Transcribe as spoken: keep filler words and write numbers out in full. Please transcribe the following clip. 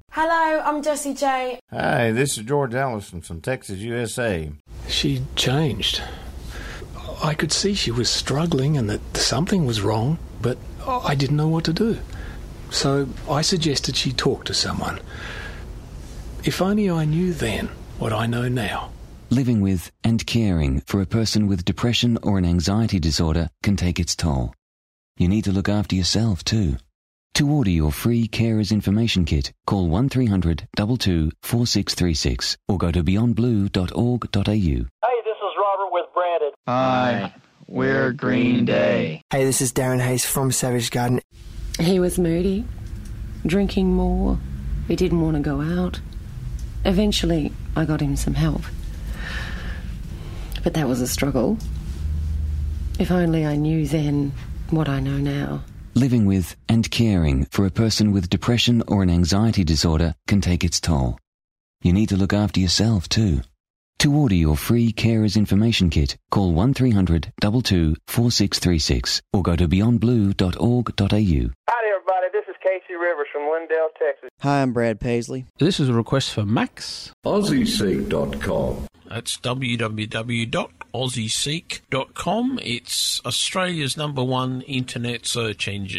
Hello, I'm Jessie J. Hi, this is George Allison from Texas, U S A. She changed. I could see she was struggling and that something was wrong, but I didn't know what to do. So I suggested she talk to someone. If only I knew then what I know now. Living with and caring for a person with depression or an anxiety disorder can take its toll. You need to look after yourself too. To order your free Carers Information Kit, call one three hundred two two four six three six or go to beyond blue dot org dot a u. Hey, this is Robert with Branded. Hi, we're Green Day. Hey, this is Darren Hayes from Savage Garden. He was moody, drinking more. He didn't want to go out. Eventually, I got him some help. But that was a struggle. If only I knew then what I know now. Living with and caring for a person with depression or an anxiety disorder can take its toll. You need to look after yourself too. To order your free Carers Information Kit, call one three hundred two two four six three six or go to beyond blue dot org dot a u. Hi, everybody. This is Casey Rivers from Lindale, Texas. Hi, I'm Brad Paisley. This is a request for Max. Aussie Seek dot com. That's w w w dot aussie seek dot com. It's Australia's number one internet search engine.